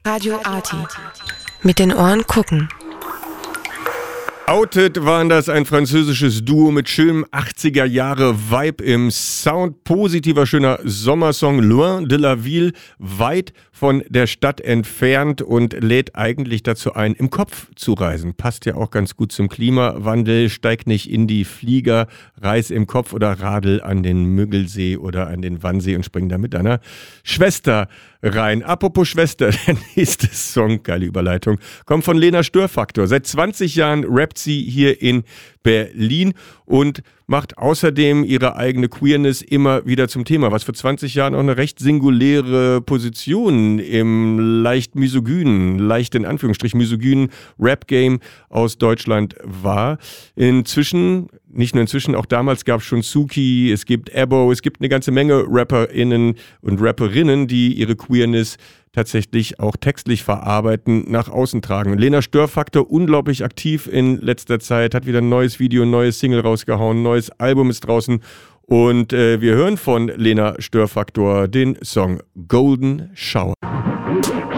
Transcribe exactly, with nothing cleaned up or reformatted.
Radio Arty. Mit den Ohren gucken. Outed waren das, ein französisches Duo mit schönem achtziger-Jahre-Vibe im Sound. Positiver, schöner Sommersong, Loin de la Ville, weit von der Stadt entfernt und lädt eigentlich dazu ein, im Kopf zu reisen. Passt ja auch ganz gut zum Klimawandel. Steig nicht in die Flieger, reis im Kopf oder radel an den Müggelsee oder an den Wannsee und spring da mit deiner Schwester rein. Apropos Schwester, der nächste Song, geile Überleitung, kommt von Lena Störfaktor. Seit zwanzig Jahren rappt sie hier in Berlin und macht außerdem ihre eigene Queerness immer wieder zum Thema, was vor zwanzig Jahren auch eine recht singuläre Position im leicht misogynen, leicht in Anführungsstrichen misogynen Rap-Game aus Deutschland war. Inzwischen, nicht nur inzwischen, auch damals gab es schon Suki, es gibt Ebo, es gibt eine ganze Menge RapperInnen und Rapperinnen, die ihre Queerness tatsächlich auch textlich verarbeiten, nach außen tragen. Lena Störfaktor, unglaublich aktiv in letzter Zeit, hat wieder ein neues Video, ein neues Single rausgehauen, ein neues Album ist draußen und äh, wir hören von Lena Störfaktor den Song Golden Shower.